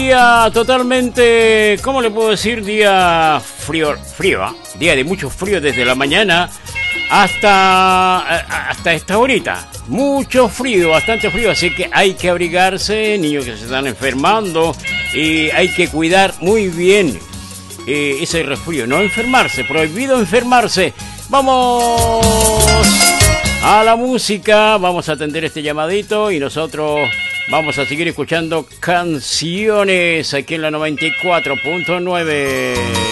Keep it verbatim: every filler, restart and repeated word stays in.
día totalmente, ¿cómo le puedo decir? Día frío, frío, ¿eh? Día de mucho frío desde la mañana hasta, hasta esta horita. Mucho frío, bastante frío, así que hay que abrigarse, niños que se están enfermando, y hay que cuidar muy bien eh, ese resfrío, no enfermarse, prohibido enfermarse. Vamos a la música, vamos a atender este llamadito y nosotros vamos a seguir escuchando canciones aquí en la noventa y cuatro punto nueve.